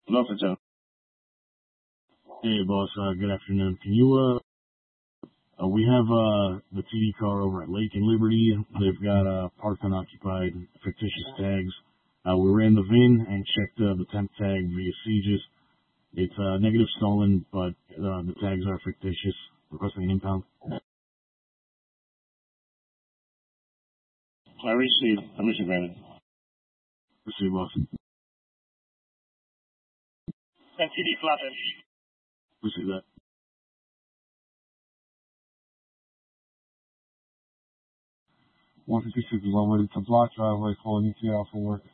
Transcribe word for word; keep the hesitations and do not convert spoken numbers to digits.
Hello, Joe. Hey, boss. Uh, good afternoon. Can you, uh, uh, we have, uh, the T D car over at Lake and Liberty. They've got, uh, parked unoccupied fictitious tags. Uh, we ran the V I N and checked, uh, the temp tag via Sieges. It's, uh, negative stolen, but, uh, the tags are fictitious. Requesting an impound. I received permission granted. Proceed, boss. And T D flattened. Proceed that. one fifty-six is one way to block driveway calling E T L for work.